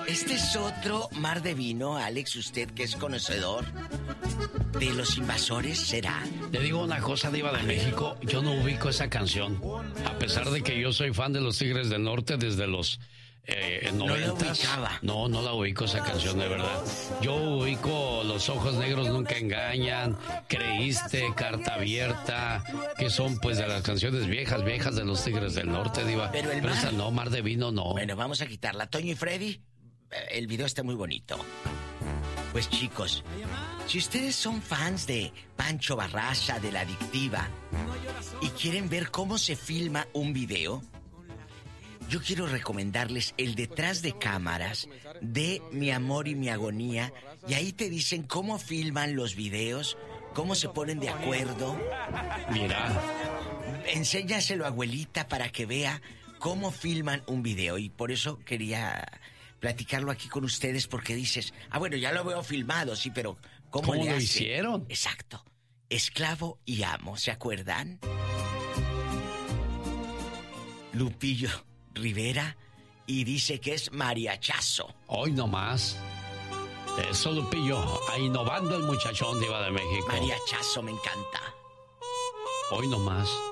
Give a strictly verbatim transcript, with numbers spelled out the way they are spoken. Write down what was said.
Este es otro mar de vino, Alex, usted que es conocedor de Los Invasores, ¿será? Le digo una cosa, Diva de México, yo no ubico esa canción. A pesar de que yo soy fan de los Tigres del Norte desde los eh, noventas. No, no la ubico esa canción, de verdad. Yo ubico Los Ojos Negros Nunca Engañan, Creíste, Carta Abierta, que son pues de las canciones viejas, viejas de los Tigres del Norte, Diva. Pero el Pero mar... esa no, Mar de Vino no. Bueno, vamos a quitarla. Toño y Freddy, el video está muy bonito. Pues chicos, si ustedes son fans de Pancho Barraza, de La Adictiva, y quieren ver cómo se filma un video, yo quiero recomendarles el detrás de cámaras de Mi Amor y Mi Agonía, y ahí te dicen cómo filman los videos, cómo se ponen de acuerdo. Mira. Enséñaselo a abuelita para que vea cómo filman un video, y por eso quería platicarlo aquí con ustedes, porque dices, ah, bueno, ya lo veo filmado, sí, pero ¿cómo, ¿Cómo le lo hace? hicieron? Exacto. Esclavo y amo, ¿se acuerdan? Lupillo Rivera, y dice que es mariachazo. Hoy nomás. Eso, Lupillo, ahí innovando el muchachón, Diva de México. Mariachazo, me encanta. Hoy nomás.